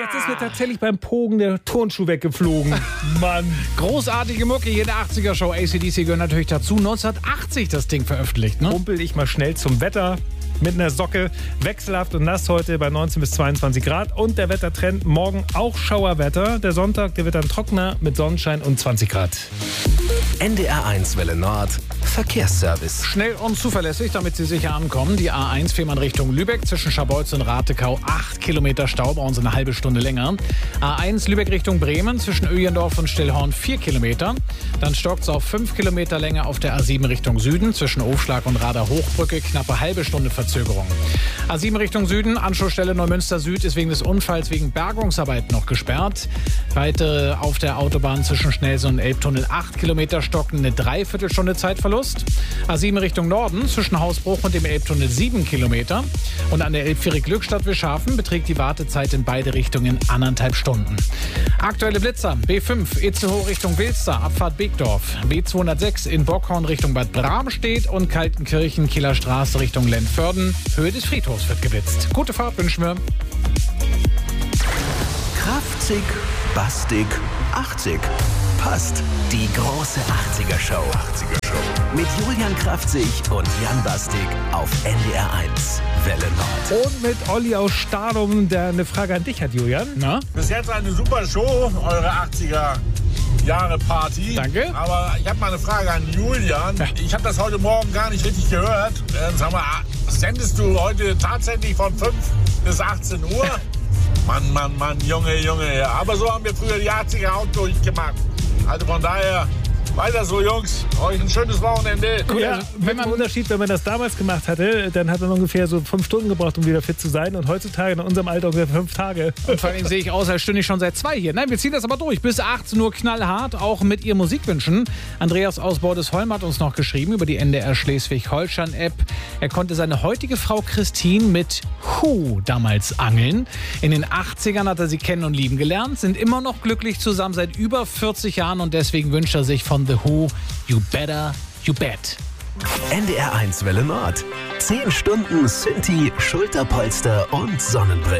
jetzt ist mir tatsächlich beim Pogen der Turnschuh weggeflogen. Mann. Großartige Mucke, jede 80er-Show. AC/DC gehört natürlich dazu. 1980 das Ding veröffentlicht, ne? Humpel ich mal schnell zum Wetter. Mit einer Socke, wechselhaft und nass heute bei 19 bis 22 Grad. Und der Wettertrend, morgen auch Schauerwetter. Der Sonntag, der wird dann trockener mit Sonnenschein und 20 Grad. NDR1 Welle Nord, Verkehrsservice. Schnell und zuverlässig, damit Sie sicher ankommen. Die A1 Fehmarn Richtung Lübeck zwischen Scharbeutz und Ratekau. 8 Kilometer Stau, brauchen Sie eine halbe Stunde länger. A1 Lübeck Richtung Bremen zwischen Öjendorf und Stillhorn 4 Kilometer. Dann stockt es auf 5 Kilometer länger auf der A7 Richtung Süden zwischen Ofschlag und Rader Hochbrücke. Knappe halbe Stunde Verzögerung. A7 Richtung Süden, Anschlussstelle Neumünster Süd ist wegen des Unfalls wegen Bergungsarbeit noch gesperrt. Weitere auf der Autobahn zwischen Schnellsen und Elbtunnel 8 Kilometer stocken, eine Dreiviertelstunde Zeitverlust. A7 Richtung Norden zwischen Hausbruch und dem Elbtunnel 7 Kilometer. Und an der Elbfähre Glückstadt-Wischhafen beträgt die Wartezeit in beide Richtungen 1,5 Stunden. Aktuelle Blitzer: B5 Itzehoe Richtung Wilster, Abfahrt Begdorf. B206 in Bockhorn Richtung Bad Bramstedt und Kaltenkirchen Kieler Straße Richtung Lentförden. Höhe des Friedhofs wird geblitzt. Gute Fahrt wünschen wir. Kraftzig, bastig, 80. Passt. Die große 80er-Show. Mit Julian Kraftzig und Jan Bastig auf NDR1 Welle Nord. Und mit Olli aus Stadum, der eine Frage an dich hat, Julian. Na? Bis jetzt eine super Show, eure 80er-Jahre-Party. Danke. Aber ich habe mal eine Frage an Julian. Ich habe das heute Morgen gar nicht richtig gehört. Sag mal, sendest du heute tatsächlich von 5 bis 18 Uhr? Mann, Junge. Aber so haben wir früher die 80er auch durchgemacht. Also von daher, weiter so, Jungs. Euch ein schönes Wochenende. Ja, wenn man Unterschied, wenn man das damals gemacht hatte, dann hat man ungefähr so 5 Stunden gebraucht, um wieder fit zu sein. Und heutzutage in unserem Alter ungefähr 5 Tage. Und vor allem sehe ich aus, als stünde ich schon seit 2 hier. Nein, wir ziehen das aber durch. Bis 18 Uhr knallhart, auch mit Ihr Musikwünschen. Andreas aus Bordesholm hat uns noch geschrieben über die NDR Schleswig-Holstein-App. Er konnte seine heutige Frau Christine mit Who damals angeln. In den 80ern hat er sie kennen und lieben gelernt, sind immer noch glücklich zusammen seit über 40 Jahren und deswegen wünscht er sich von The Who You Better, You Bet. NDR1 Welle Nord. 10 Stunden Synthi, Schulterpolster und Sonnenbrille.